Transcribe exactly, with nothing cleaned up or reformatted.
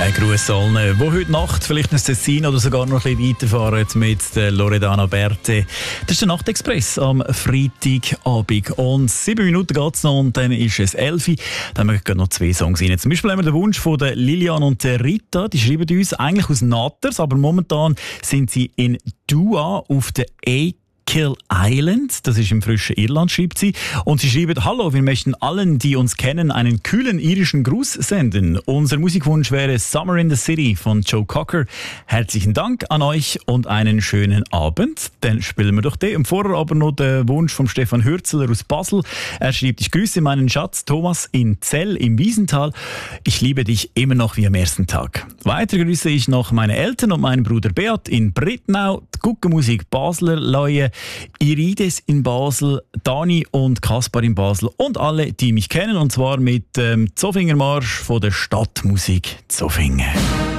Ein Gruß allen, die heute Nacht vielleicht ins Tessin oder sogar noch ein bisschen weiterfahren mit der Loredana Berthe. Das ist der Nachtexpress am Freitagabend. Und sieben Minuten geht es noch und dann ist es elf. Dann haben wir noch zwei Songs rein. Zum Beispiel haben wir den Wunsch von der Lilian und der Rita. Die schreiben uns eigentlich aus Natters, aber momentan sind sie in Dua auf der A Kill Island, das ist im frischen Irland, schreibt sie. Und sie schreibt: Hallo, wir möchten allen, die uns kennen, einen kühlen irischen Gruß senden. Unser Musikwunsch wäre Summer in the City von Joe Cocker. Herzlichen Dank an euch und einen schönen Abend. Dann spielen wir doch den. Und vorher aber noch den Wunsch von Stefan Hürzeler aus Basel. Er schreibt: Ich grüße meinen Schatz Thomas in Zell im Wiesental. Ich liebe dich immer noch wie am ersten Tag. Weiter grüße ich noch meine Eltern und meinen Bruder Beat in Brittnau, die Guckenmusik Basler Leue, Irides in Basel, Dani und Kaspar in Basel und alle, die mich kennen, und zwar mit dem ähm, Zofingermarsch von der Stadtmusik Zofingen.